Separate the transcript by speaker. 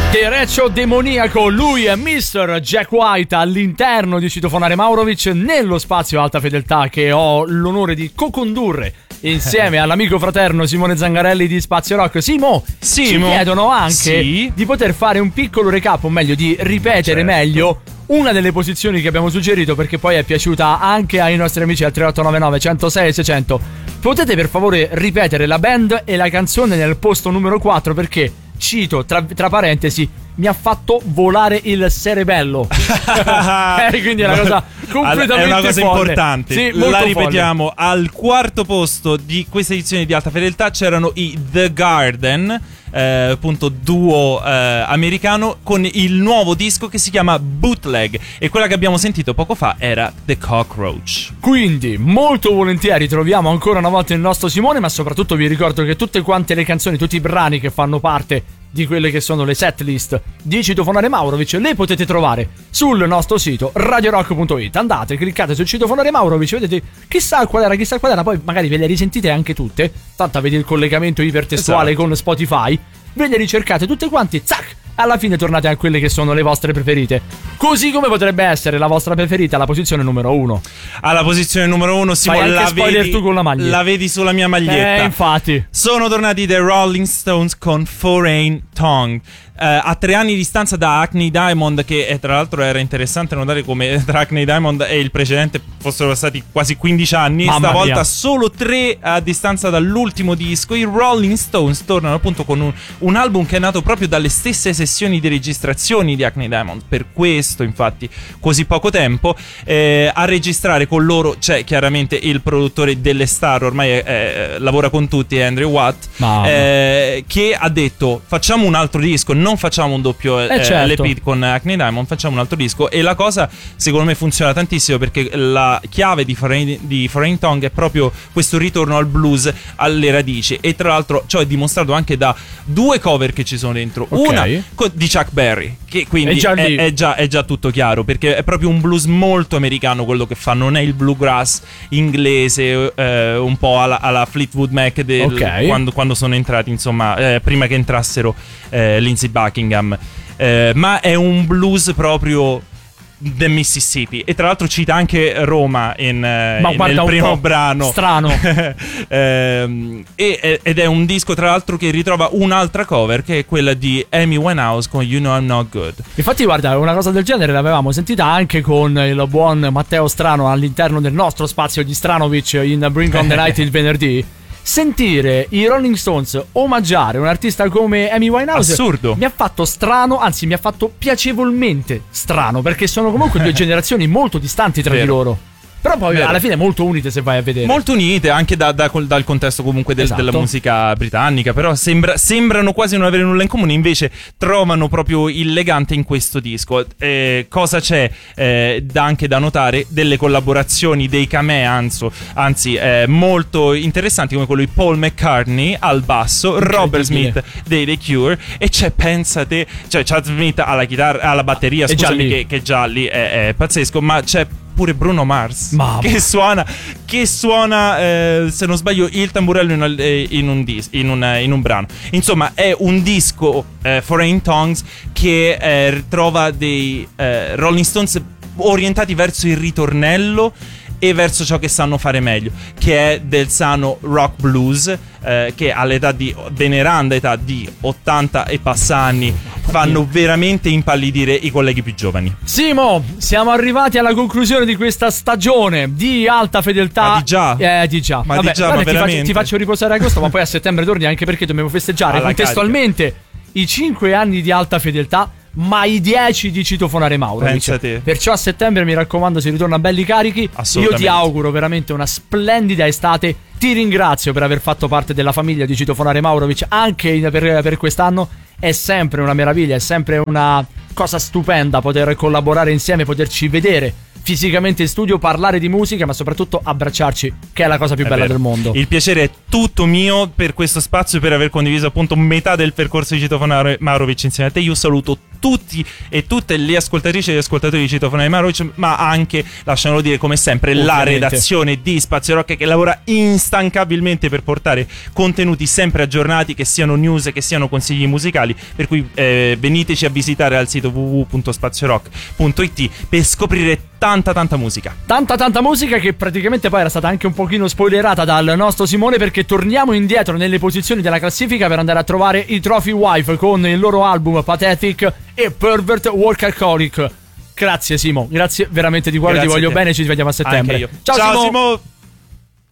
Speaker 1: Derecho demoniaco, lui è Mr. Jack White all'interno di Citofonare Maurovic nello spazio Alta Fedeltà che ho l'onore di co-condurre insieme all'amico fraterno Simone Zangarelli di Spazio Rock. Simo, ci chiedono anche di poter fare un piccolo recap, o meglio di ripetere meglio una delle posizioni che abbiamo suggerito, perché poi è piaciuta anche ai nostri amici al 3899 106 600. Potete per favore ripetere la band e la canzone nel posto numero 4, perché cito tra parentesi, mi ha fatto volare il cerebello. Quindi è una cosa completamente
Speaker 2: è una cosa
Speaker 1: folle.
Speaker 2: importante.
Speaker 1: Sì,
Speaker 2: la ripetiamo folle. Al quarto posto di questa edizione di Alta Fedeltà c'erano i The Garden, appunto duo americano, con il nuovo disco che si chiama Bootleg, e quella che abbiamo sentito poco fa era The Cockroach.
Speaker 1: Quindi molto volentieri troviamo ancora una volta il nostro Simone, ma soprattutto vi ricordo che tutte quante le canzoni, tutti i brani che fanno parte di quelle che sono le setlist di Citofonare Maurovic le potete trovare sul nostro sito radiorock.it. Andate, cliccate sul Citofonare Maurovic, vedete chissà qual era, poi magari ve le risentite anche tutte, tanto avete il collegamento ipertestuale con Spotify, ve le ricercate tutte quanti, zac, alla fine tornate a quelle che sono le vostre preferite. Così come potrebbe essere la vostra preferita alla posizione numero 1.
Speaker 2: Alla posizione numero 1
Speaker 1: Fai anche spoiler tu con la maglietta.
Speaker 2: La vedi sulla mia maglietta.
Speaker 1: Infatti.
Speaker 2: Sono tornati The Rolling Stones con Foreign Tongue. A 3 anni di distanza da Hackney Diamond, che tra l'altro era interessante notare come tra Hackney Diamond e il precedente fossero passati quasi 15 anni.
Speaker 1: Mamma
Speaker 2: stavolta
Speaker 1: mia.
Speaker 2: solo 3 a distanza dall'ultimo disco. I Rolling Stones tornano appunto con un album che è nato proprio dalle stesse sessioni di registrazioni di Hackney Diamond. Per questo infatti così poco tempo. A registrare con loro c'è chiaramente il produttore delle star, ormai lavora con tutti, Andrew Watt, che ha detto facciamo un altro disco, non facciamo un doppio
Speaker 1: certo.
Speaker 2: LP con Hackney Diamond, facciamo un altro disco. E la cosa secondo me funziona tantissimo, perché la chiave di Foreign Tongue è proprio questo ritorno al blues, alle radici. E tra l'altro ciò è dimostrato anche da 2 cover che ci sono dentro. Una di Chuck Berry, che quindi è già tutto chiaro, perché è proprio un blues molto americano quello che fa, non è il bluegrass inglese un po' alla Fleetwood Mac quando sono entrati, insomma, prima che entrassero Lindsey Buckingham, ma è un blues proprio del Mississippi. E tra l'altro cita anche Roma nel primo brano.
Speaker 1: Strano.
Speaker 2: Ed è un disco tra l'altro che ritrova un'altra cover, che è quella di Amy Winehouse con You Know I'm Not Good.
Speaker 1: Infatti guarda, una cosa del genere l'avevamo sentita anche con il buon Matteo Strano all'interno del nostro spazio di Stranovic in Bring on the Night il venerdì. Sentire i Rolling Stones omaggiare un artista come Amy Winehouse, assurdo, mi ha fatto strano, anzi mi ha fatto piacevolmente strano, perché sono comunque 2 generazioni molto distanti tra di loro. Però poi alla fine molto unite, se vai a vedere. Molto unite anche dal contesto comunque della musica britannica. Però sembrano quasi non avere nulla in comune. Invece trovano proprio il legante in questo disco. Cosa c'è anche da notare? Delle collaborazioni, dei cameo anzi molto interessanti, come quello di Paul McCartney al basso, Robert Smith dei The Cure, e c'è, pensate, Chad Smith alla chitarra, alla batteria, scusami, che già lì è pazzesco. Ma c'è pure Bruno Mars, che suona se non sbaglio il tamburello in un brano. Insomma, è un disco Foreign Tongues che trova dei Rolling Stones orientati verso il ritornello e verso ciò che sanno fare meglio, che è del sano rock blues, che all'età di veneranda età di 80 e passanni fanno veramente impallidire i colleghi più giovani. Simo, siamo arrivati alla conclusione di questa stagione di Alta Fedeltà. Ma di già. Vabbè, veramente. Ti faccio riposare agosto, ma poi a settembre torni, anche perché dobbiamo festeggiare contestualmente i 5 anni di Alta Fedeltà, ma i 10 di Citofonare Maurovic. Perciò a settembre, mi raccomando, si ritorna belli carichi. Io ti auguro veramente una splendida estate. Ti ringrazio per aver fatto parte della famiglia di Citofonare Maurovic anche per quest'anno. È sempre una meraviglia, è sempre una cosa stupenda poter collaborare insieme, poterci vedere fisicamente in studio, parlare di musica, ma soprattutto abbracciarci, che è la cosa più bella del mondo. Il piacere è tutto mio per questo spazio, per aver condiviso appunto metà del percorso di Citofonare Maurovic insieme a te. Io saluto
Speaker 2: tutti e tutte le ascoltatrici e gli ascoltatori di Citofono di Maroc, ma anche, lasciamolo dire come sempre, la redazione di Spazio Rock, che lavora instancabilmente per portare contenuti sempre aggiornati, che siano news, che siano consigli musicali, per cui veniteci a visitare al sito www.spaziorock.it per scoprire tanta musica.
Speaker 1: Tanta musica, che praticamente poi era stata anche un pochino spoilerata dal nostro Simone, perché torniamo indietro nelle posizioni della classifica per andare a trovare i Trophy Wife con il loro album Pathetic e Pervert Workaholic. Grazie Simo, grazie veramente di cuore, ti voglio bene, ci vediamo a settembre.
Speaker 2: Ciao Simo.